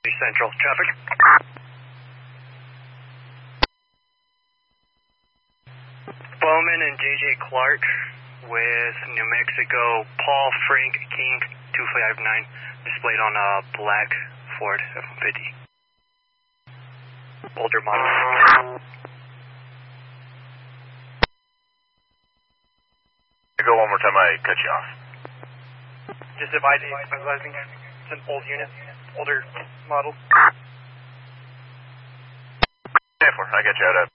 Central traffic. Bowman and JJ Clark with New Mexico, Paul Frank King 259, displayed on a black Ford F-150. Older model. Go one more time, I cut you off. Just advising it's an old unit, older model. 10-4, I got you out of